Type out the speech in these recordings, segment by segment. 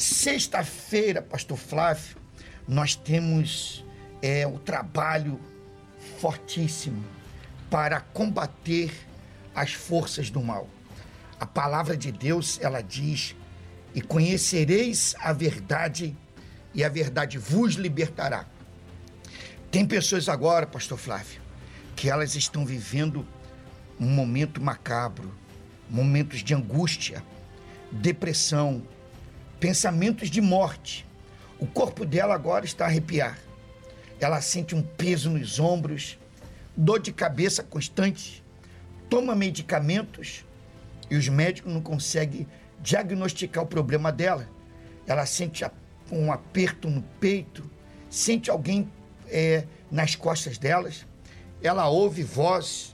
Sexta-feira, pastor Flávio, nós temos um trabalho fortíssimo para combater as forças do mal. A palavra de Deus, ela diz: e conhecereis a verdade, e a verdade vos libertará. Tem pessoas agora, pastor Flávio, que elas estão vivendo um momento macabro, momentos de angústia, depressão, pensamentos de morte. O corpo dela agora está a arrepiar. Ela sente um peso nos ombros, dor de cabeça constante, toma medicamentos e os médicos não conseguem diagnosticar o problema dela. Ela sente um aperto no peito, sente alguém nas costas delas. Ela ouve voz,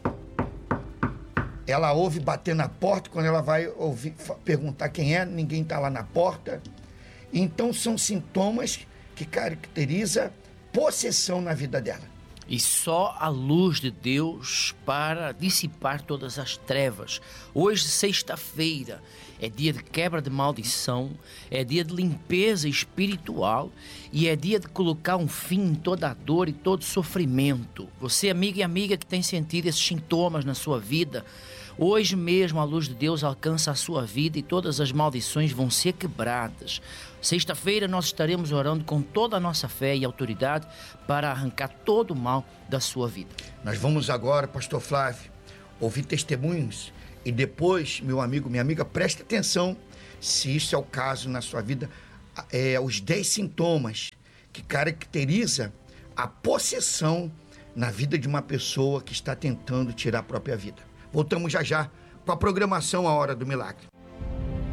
ela ouve bater na porta. Quando ela vai perguntar quem é, ninguém está lá na porta. Então são sintomas que caracterizam possessão na vida dela. E só a luz de Deus para dissipar todas as trevas. Hoje, sexta-feira, é dia de quebra de maldição, é dia de limpeza espiritual e é dia de colocar um fim em toda a dor e todo sofrimento. Você, amiga e amiga que tem sentido esses sintomas na sua vida, hoje mesmo a luz de Deus alcança a sua vida e todas as maldições vão ser quebradas. Sexta-feira nós estaremos orando com toda a nossa fé e autoridade para arrancar todo o mal da sua vida. Nós vamos agora, pastor Flávio, ouvir testemunhos e depois, meu amigo, minha amiga, preste atenção se isso é o caso na sua vida, os 10 sintomas que caracteriza a possessão na vida de uma pessoa que está tentando tirar a própria vida. Voltamos já já com a programação A Hora do Milagre.